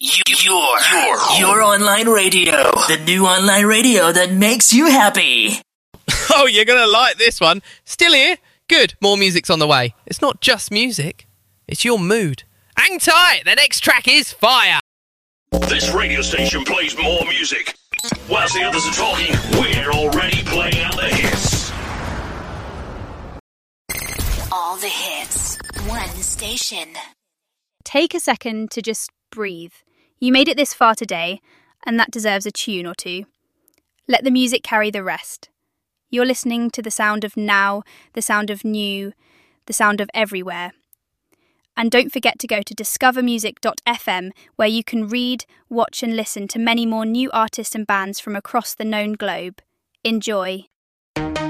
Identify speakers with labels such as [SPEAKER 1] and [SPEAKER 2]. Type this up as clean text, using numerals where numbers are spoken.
[SPEAKER 1] Your online radio. The new online radio that makes you happy.
[SPEAKER 2] Oh, you're going to like this one. Still here? Good. More music's on the way. It's not just music. It's your mood. Hang tight. The next track is fire.
[SPEAKER 3] This radio station plays more music. Whilst the others are talking, we're already playing out the hits.
[SPEAKER 4] All the hits. One station.
[SPEAKER 5] Take a second to just breathe. You made it this far today, and that deserves a tune or two. Let the music carry the rest. You're listening to the sound of now, the sound of new, the sound of everywhere. And don't forget to go to discovermusic.fm, where you can read, watch and listen to many more new artists and bands from across the known globe. Enjoy.